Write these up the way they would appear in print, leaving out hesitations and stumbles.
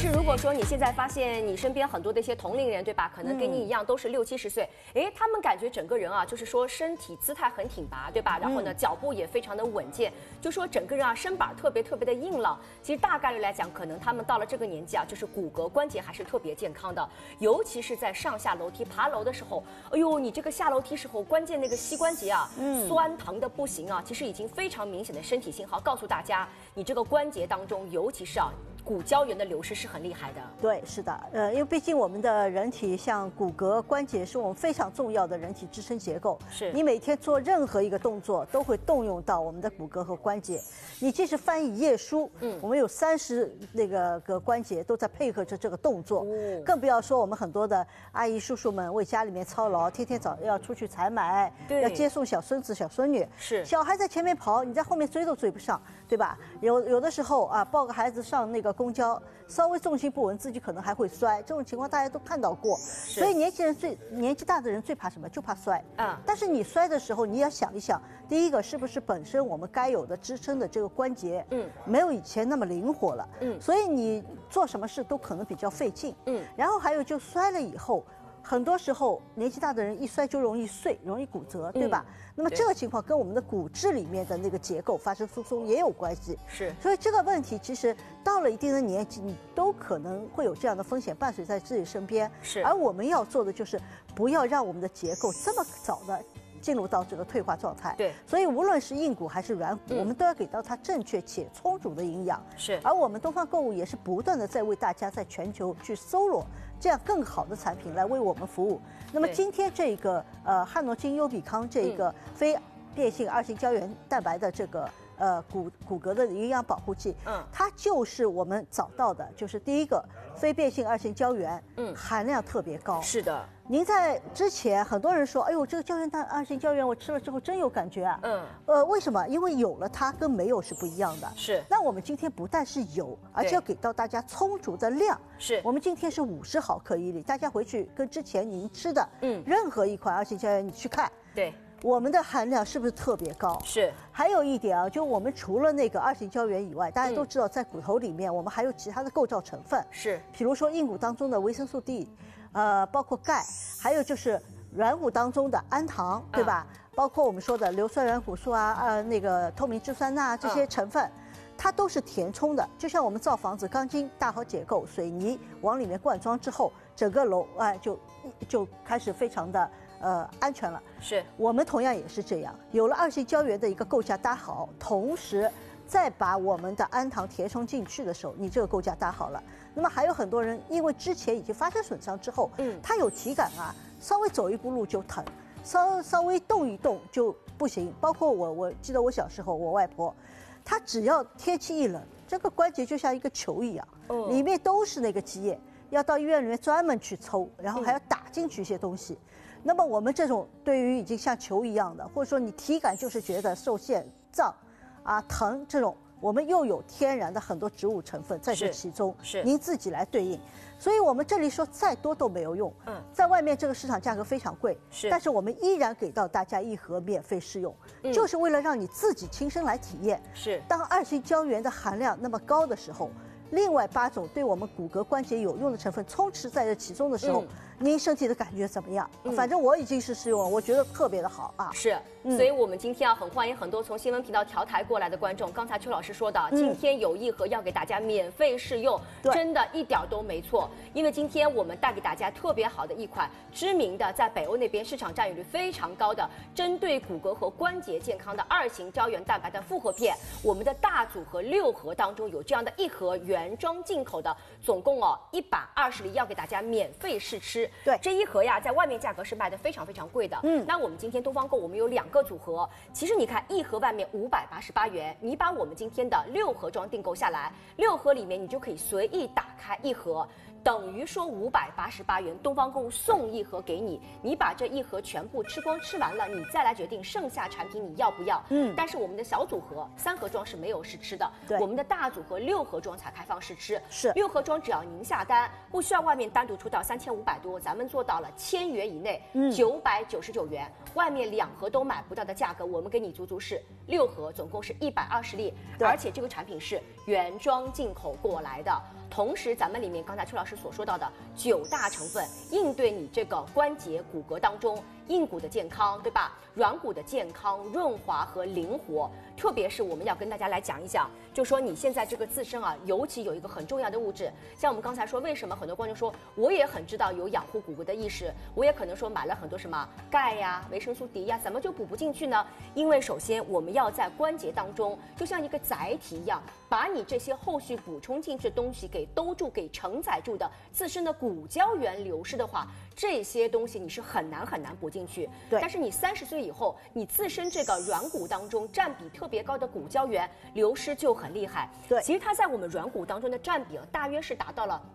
实如果说你现在发现你身边很多的一些同龄人，对吧？可能跟你一样都是60、70岁，哎，他们感觉整个人啊，就是说身体姿态很挺拔，对吧？然后呢，脚步也非常的稳健，就说整个人啊身板特别的硬朗。其实大概率来讲，可能他们到了这个年纪啊，就是骨骼关节还是特别健康的，尤其是在上下楼梯、爬楼的时候，哎呦，你这个下楼梯时候，关键那个膝关节啊，酸疼的不行啊，其实已经非常明显的身体信号告诉大家，你这个关节当中，尤其是骨胶原的流失是很厉害的。 对，是的，因为毕竟我们的人体像骨骼关节是我们非常重要的人体支撑结构。 是你每天做任何一个动作都会动用到我们的骨骼和关节。你即使翻一页书，我们有30个关节都在配合着这个动作。更不要说我们很多的阿姨叔叔们为家里面操劳，天天早要出去采买，要接送小孙子小孙女。 是小孩在前面跑，你在后面追都追不上，对吧？有的时候啊，抱个孩子上那个公交，稍微重心不稳，自己可能还会摔，这种情况大家都看到过。所以年纪大的人最怕什么？就怕摔。但是你摔的时候，你要想一想，第一个是不是本身我们该有的支撑的这个关节，没有以前那么灵活了，所以你做什么事都可能比较费劲，然后还有就摔了以后。很多时候，年纪大的人一摔就容易碎，容易骨折，对吧？那么这个情况跟我们的骨质里面的那个结构发生疏松也有关系。 是， 所以这个问题其实到了一定的年纪，你都可能会有这样的风险伴随在自己身边。 是， 而我们要做的就是不要让我们的结构这么早的进入到这个退化状态。 对， 所以无论是硬骨还是软骨，我们都要给到它正确且充足的营养。 是， 而我们东方购物也是不断的在为大家在全球去搜罗这样更好的产品来为我们服务。那么今天这个汉诺金优比康这个非变性2型胶原蛋白的这个骨骼的营养保护剂，它就是我们找到的，就是第一个非变性2型胶原，含量特别高。 是的。 您在之前很多人说，哎呦，这个2型胶原我吃了之后真有感觉啊。为什么？因为有了它跟没有是不一样的。 是。 那我们今天不但是有，而且要给到大家充足的量。 是。 我们今天是50毫克1粒，大家回去跟之前您吃的任何一款2型胶原你去看。 对。 我们的含量是不是特别高？ 是。还有一点啊，就我们除了那个2型胶原以外，大家都知道在骨头里面我们还有其他的构造成分。 是。 比如说硬骨当中的维生素 D。包括钙，还有就是软骨当中的氨糖，对吧？包括我们说的硫酸软骨素啊，那个透明质酸钠这些成分，它都是填充的。就像我们造房子，钢筋搭好结构，水泥往里面灌装之后，整个楼就开始非常的安全了。 是我们同样也是这样，有了2型胶原的一个构架搭好，同时再把我们的氨糖填充进去的时候，你这个构架搭好了。那么还有很多人因为之前已经发生损伤之后，他有体感啊，稍微走一步路就疼，稍微动一动就不行。包括我记得我小时候，我外婆，她只要天气一冷，这个关节就像一个球一样，里面都是那个积液，要到医院里面专门去抽，然后还要打进去一些东西。那么我们这种对于已经像球一样的，或者说你体感就是觉得受限、胀啊、疼这种。我们又有天然的很多植物成分在这其中，您自己来对应。所以我们这里说再多都没有用。在外面这个市场价格非常贵，但是我们依然给到大家1盒免费试用，就是为了让你自己亲身来体验。当2型胶原的含量那么高的时候，另外8种对我们骨骼关节有用的成分充斥在这其中的时候，您身体的感觉怎么样？反正我已经是试用了，我觉得特别的好啊。 是，所以我们今天很欢迎很多从新闻频道调台过来的观众。刚才邱老师说的，今天有1盒要给大家免费试用，真的一点都没错。因为今天我们带给大家特别好的一款知名的，在北欧那边市场占有率非常高的，针对骨骼和关节健康的2型胶原蛋白的复合片。我们的大组合6盒当中有这样的1盒原装进口的，总共120粒要给大家免费试吃。 对， 这1盒呀，在外面价格是卖的非常贵的。那我们今天东方购我们有2个组合，其实你看1盒外面588元，你把我们今天的6盒装订购下来，6盒里面你就可以随意打开1盒。 等于说588元，东方购物送1盒给你，你把这1盒全部吃光吃完了，你再来决定剩下产品你要不要。但是我们的小组合3盒装是没有试吃的，我们的大组合6盒装才开放试吃。 是 6盒装，只要您下单，不需要外面单独出到3500多，咱们做到了1000元以内，999元，外面2盒都买不到的价格，我们给你足足是6盒，总共是120粒，而且这个产品是原装进口过来的。同时，咱们里面刚才邱老师所说到的9大成分，应对你这个关节骨骼当中硬骨的健康，对吧？软骨的健康、润滑和灵活。特别是我们要跟大家来讲一讲，就说你现在这个自身啊，尤其有一个很重要的物质，像我们刚才说，为什么很多观众说我也很知道有养护骨骼的意识，我也可能说买了很多什么钙呀、维生素 D 呀，怎么就补不进去呢？因为首先我们要在关节当中，就像一个载体一样，把你这些后续补充进去的东西给兜住、给承载住的自身的骨胶原流失的话，这些东西你是很难补进去。 对。 但是你30岁以后，你自身这个软骨当中占比特别高的骨胶原流失就很厉害。 对。 其实它在我们软骨当中的占比大约是达到了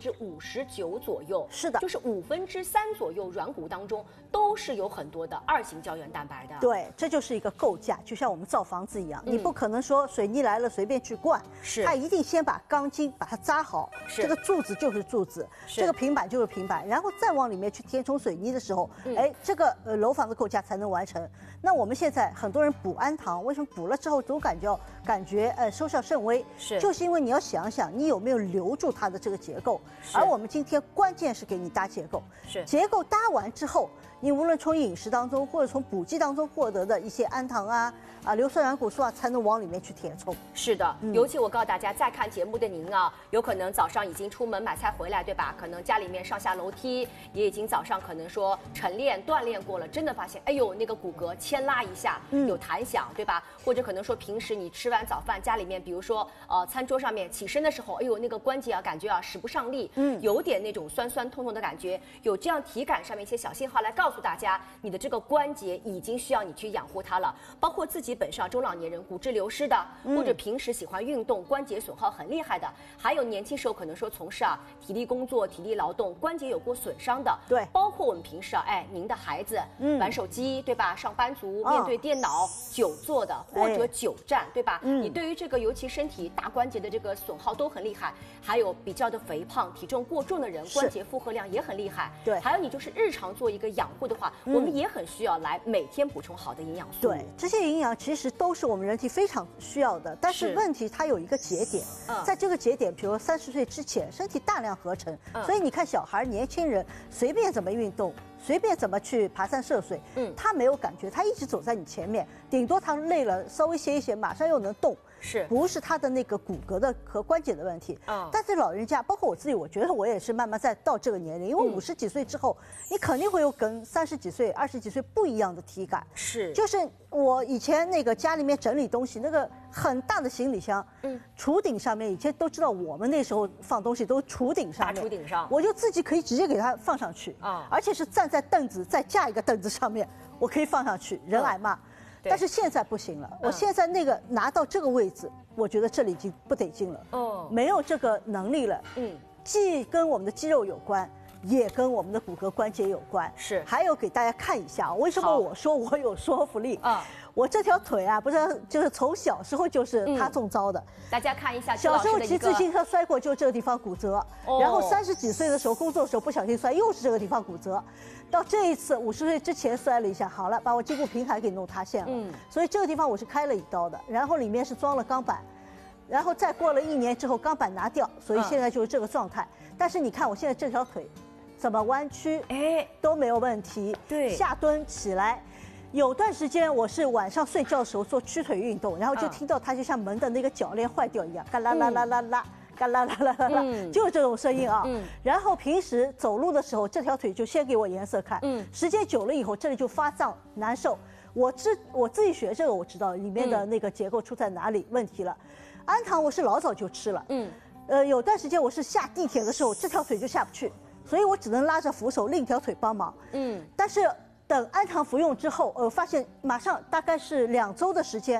59%左右。 是的。 就是3/5左右，软骨当中都是有很多的2型胶原蛋白的。 对，这就是一个构架，就像我们造房子一样，你不可能说水泥来了随便去灌， 是。 它一定先把钢筋把它扎好，这个柱子就是柱子，这个平板就是平板，然后再往里面去填充水泥的时候，这个楼房的构架才能完成。那我们现在很多人补氨糖，为什么补了之后总感觉收效甚微？就是因为你要想想你有没有留住它的这个结构。而我们今天关键是给你搭结构，结构搭完之后，你无论从饮食当中或者从补剂当中获得的一些氨糖啊、硫酸软骨素啊，才能往里面去填充。 是的，尤其我告诉大家，在看节目的您啊，有可能早上已经出门买菜回来，对吧？可能家里面上下楼梯也已经早上可能说晨练锻炼过了，真的发现，哎呦，那个骨骼牵拉一下有弹响，对吧？或者可能说平时你吃完早饭，家里面比如说餐桌上面起身的时候，哎呦，那个关节啊感觉啊使不上力，有点那种酸酸痛痛的感觉，有这样体感上面一些小信号来告诉大家，你的这个关节已经需要你去养护它了。包括自己本上中老年人骨质流失的，或者平时喜欢运动关节损耗很厉害的，还有年轻时候可能说从事体力工作、体力劳动关节有过损伤的， 对， 包括我们平时您的孩子玩手机，对吧？上班族面对电脑久坐的或者久站，对吧？你对于这个尤其身体大关节的这个损耗都很厉害，还有比较的肥胖、体重过重的人，关节负荷量也很厉害。 对， 还有你就是日常做一个养护的话，我们也很需要来每天补充好的营养素。 对，这些营养其实都是我们人体非常需要的，但是问题它有一个节点，在这个节点，比如30岁之前，身体大量合成，所以你看小孩、年轻人随便怎么运动，随便怎么去爬山涉水，他没有感觉，他一直走在你前面，顶多他累了稍微歇一歇，马上又能动。不是他的那个骨骼的和关节的问题，但是老人家，包括我自己，我觉得我也是慢慢在到这个年龄，因为50几岁之后，你肯定会有跟30几岁、20几岁不一样的体感。就是我以前那个家里面整理东西，那个很大的行李箱，厨顶上面，以前都知道我们那时候放东西都厨顶上面， 大厨顶上， 我就自己可以直接给它放上去，而且是站在凳子再架一个凳子上面，我可以放上去，人挨骂。但是现在不行了，我现在那个拿到这个位置，我觉得这里已经不得劲了，没有这个能力了，既跟我们的肌肉有关，也跟我们的骨骼关节有关，还有给大家看一下，为什么我说我有说服力啊？我这条腿啊，不是就是从小时候就是他中招的， 大家看一下， 小时候骑自行车摔过，就这个地方骨折，然后30几岁的时候工作的时候不小心摔，又是这个地方骨折。到这一次50岁之前摔了一下，好了，把我筋骨平台给弄塌陷了，所以这个地方我是开了一刀的，然后里面是装了钢板，然后再过了1年之后钢板拿掉，所以现在就是这个状态。但是你看我现在这条腿怎么弯曲，都没有问题，下蹲起来。有段时间我是晚上睡觉的时候做屈腿运动，然后就听到它就像门的那个铰链坏掉一样，嘎啦啦啦啦啦。嘎啦啦啦啦啦，就是这种声音啊。然后平时走路的时候，这条腿就先给我颜色看。时间久了以后，这里就发胀难受。我自己学这个，我知道里面的那个结构出在哪里问题了。氨糖我是老早就吃了。有段时间我是下地铁的时候，这条腿就下不去，所以我只能拉着扶手，另一条腿帮忙。但是等氨糖服用之后，发现马上大概是2周的时间。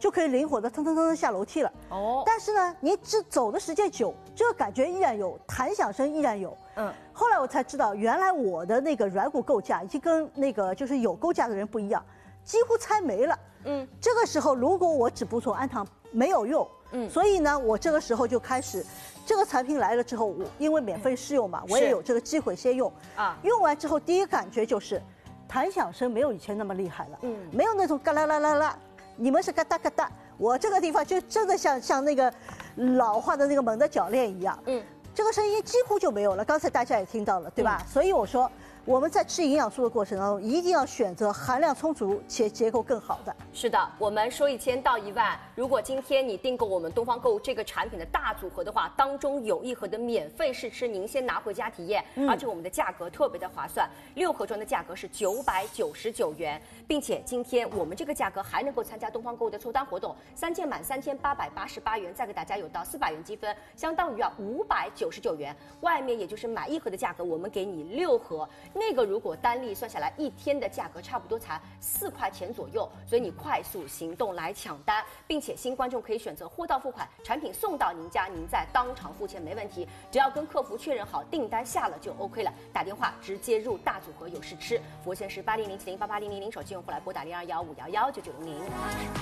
就可以灵活的腾腾腾腾下楼梯了。哦，但是呢，你只走的时间久，这个感觉依然有，弹响声依然有。后来我才知道，原来我的那个软骨构架已经跟那个就是有构架的人不一样，几乎拆没了。这个时候如果我只补充氨糖没有用。所以呢，我这个时候就开始，这个产品来了之后，我因为免费试用嘛，我也有这个机会先用。用完之后第一感觉就是，弹响声没有以前那么厉害了。没有那种嘎啦啦啦啦，你们是嘎哒嘎哒，我这个地方就真的像那个老化的那个猛的铰链一样。这个声音几乎就没有了。刚才大家也听到了，对吧？所以我说。我们在吃营养素的过程当中，一定要选择含量充足且结构更好的。 是的，我们说1000到1万，如果今天你订购我们东方购物这个产品的大组合的话，当中有1盒的免费试吃，您先拿回家体验，而且我们的价格特别的划算，6盒装的价格是999元，并且今天我们这个价格还能够参加东方购物的凑单活动，3件满3888元，再给大家有到400元积分，相当于599元，外面也就是买1盒的价格，我们给你6盒。那个如果单粒算下来1天的价格差不多才4块钱左右，所以你快速行动来抢单，并且新观众可以选择货到付款，产品送到您家，您再当场付钱没问题，只要跟客服确认好订单下了就 OK 了，打电话直接入大组合有试吃，服务线是8007088000，手机用户来拨打0215119900。